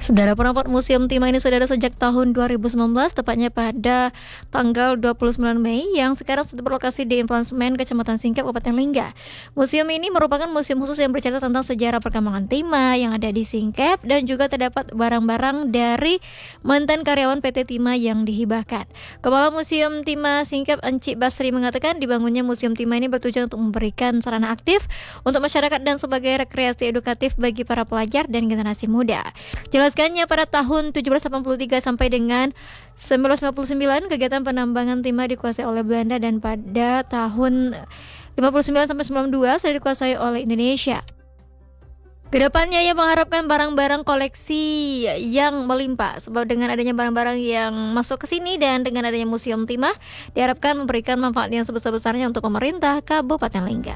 Saudara, perapat Museum Timah ini saudara sejak tahun 2019, tepatnya pada tanggal 29 Mei, yang sekarang sudah berlokasi di Inflansmen, Kecamatan Singkep, Kabupaten Lingga. Museum ini merupakan museum khusus yang bercerita tentang sejarah perkembangan timah yang ada di Singkep, dan juga terdapat barang-barang dari mantan karyawan PT Timah yang dihibahkan. Kepala Museum Timah Singkep, Encik Basri, mengatakan dibangunnya Museum Timah ini bertujuan untuk memberikan sarana aktif untuk masyarakat dan sebagai rekreasi edukatif bagi para pelajar dan generasi muda. Jelaskannya, pada tahun 1783 sampai dengan 1959 kegiatan penambangan timah dikuasai oleh Belanda, dan pada tahun 59 sampai 92 sudah dikuasai oleh Indonesia. Kedepannya ia mengharapkan barang-barang koleksi yang melimpah, sebab dengan adanya barang-barang yang masuk ke sini dan dengan adanya Museum Timah diharapkan memberikan manfaat yang sebesar-besarnya untuk pemerintah Kabupaten Lingga.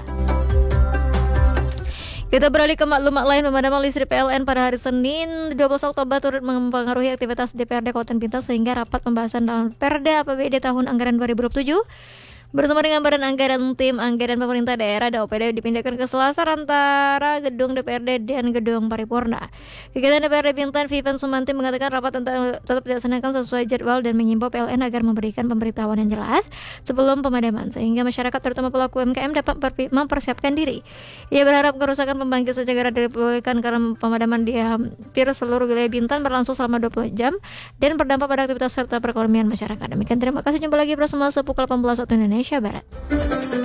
Kita beralih ke maklumat lain. Pemadaman listrik PLN pada hari Senin 12 Oktober turut mempengaruhi aktivitas DPRD Kabupaten Bintan, sehingga rapat pembahasan dalam Perda APBD tahun anggaran 2027 bersama dengan Badan Anggaran Tim Anggaran Pemerintah Daerah (OPD) dipindahkan ke Selasar antara gedung DPRD dan gedung Paripurna. Kegiatan DPRD Bintan, Vivian Sumanti, mengatakan rapat tetap dilaksanakan sesuai jadwal dan mengimbau PLN agar memberikan pemberitahuan yang jelas sebelum pemadaman, sehingga masyarakat terutama pelaku UMKM dapat mempersiapkan diri. Ia berharap kerusakan pembangkit segera dipulihkan karena pemadaman di hampir seluruh wilayah Bintan berlangsung selama 20 jam dan berdampak pada aktivitas serta perekonomian masyarakat. Demikian, terima kasih, jumpa lagi bersama pukul 18 waktu Indonesia Barat.